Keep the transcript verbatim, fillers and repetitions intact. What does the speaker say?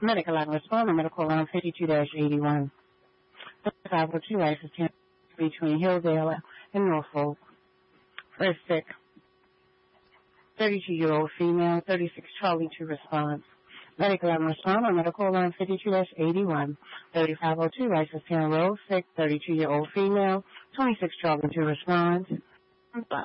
Medical line respond on medical line fifty-two dash eighty-one. five oh two license between Hilldale and Norfolk. First sick. thirty-two-year-old female, thirty-six Charlie to response. Medical line respond on medical line fifty-two dash eighty-one. thirty-five oh two license ten road sick, thirty-two-year-old female, twenty-six Charlie to respond.